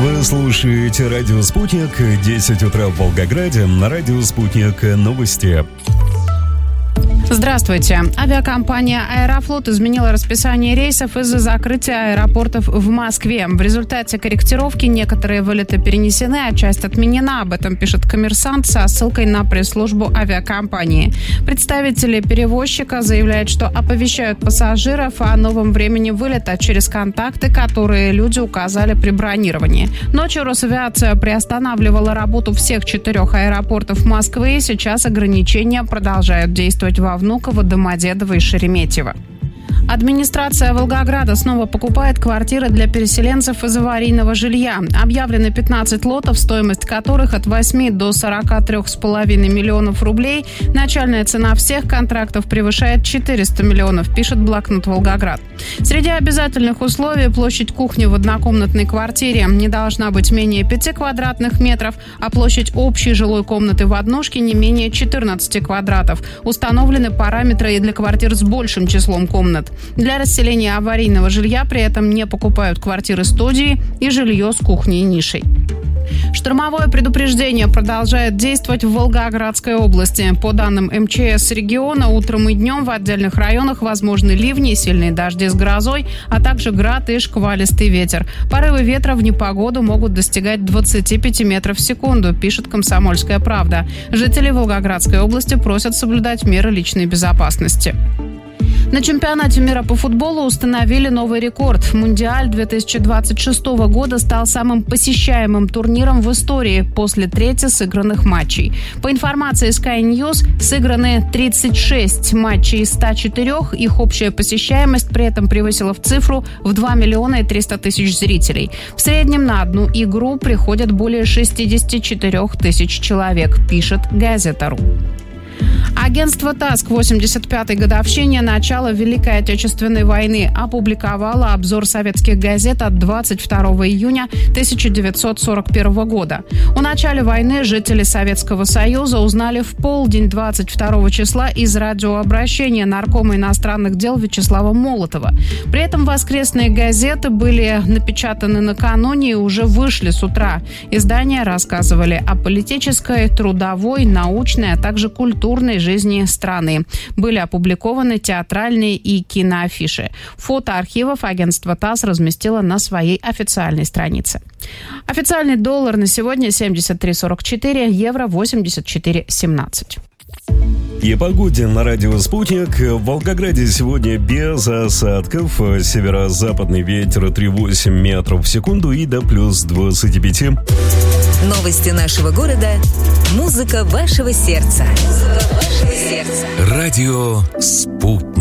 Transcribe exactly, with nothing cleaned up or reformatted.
Вы слушаете радио «Спутник», десять утра в Волгограде, на радио «Спутник» новости. Здравствуйте. Авиакомпания «Аэрофлот» изменила расписание рейсов из-за закрытия аэропортов в Москве. В результате корректировки некоторые вылеты перенесены, а часть отменена. Об этом пишет «Коммерсант» со ссылкой на пресс-службу авиакомпании. Представители перевозчика заявляют, что оповещают пассажиров о новом времени вылета через контакты, которые люди указали при бронировании. Ночью Росавиация приостанавливала работу всех четырех аэропортов Москвы, и сейчас ограничения продолжают действовать во Внуково, Домодедово и Шереметьево. Администрация Волгограда снова покупает квартиры для переселенцев из аварийного жилья. Объявлены пятнадцать лотов, стоимость которых от восьми до сорока трёх с половиной миллионов рублей. Начальная цена всех контрактов превышает четыреста миллионов, пишет блокнот «Волгоград». Среди обязательных условий площадь кухни в однокомнатной квартире не должна быть менее пяти квадратных метров, а площадь общей жилой комнаты в однушке не менее четырнадцати квадратов. Установлены параметры и для квартир с большим числом комнат. Для расселения аварийного жилья при этом не покупают квартиры-студии и жилье с кухней и нишей. Штормовое предупреждение продолжает действовать в Волгоградской области. По данным эм че эс региона, утром и днем в отдельных районах возможны ливни и сильные дожди с грозой, а также град и шквалистый ветер. Порывы ветра в непогоду могут достигать двадцати пяти метров в секунду, пишет «Комсомольская правда». Жители Волгоградской области просят соблюдать меры личной безопасности. На чемпионате мира по футболу установили новый рекорд. Мундиаль две тысячи двадцать шестого года стал самым посещаемым турниром в истории после трети сыгранных матчей. По информации Sky News, сыграны тридцать шесть матчей из ста четырёх. Их общая посещаемость при этом превысила в цифру в два миллиона и триста тысяч зрителей. В среднем на одну игру приходят более шестидесяти четырёх тысяч человек, пишет Газета.ру. Агентство ТАСС к восемьдесят пятой годовщине начала Великой Отечественной войны опубликовало обзор советских газет от двадцать второго июня тысяча девятьсот сорок первого года. О начале войны жители Советского Союза узнали в полдень двадцать второго числа из радиообращения наркома иностранных дел Вячеслава Молотова. При этом воскресные газеты были напечатаны накануне и уже вышли с утра. Издания рассказывали о политической, трудовой, научной, а также культурной жизни страны. Были опубликованы театральные и киноафиши. Фото архивов агентство ТАСС разместило на своей официальной странице. Официальный доллар на сегодня семьдесят три сорок четыре, евро восемьдесят четыре семнадцать. И погоде на радио «Спутник». В Волгограде сегодня без осадков. Северо-западный ветер три целых восемь десятых метров в секунду и до плюс двадцати пяти. Новости нашего города. Музыка вашего сердца. Музыка вашего сердца. Радио «Спутник».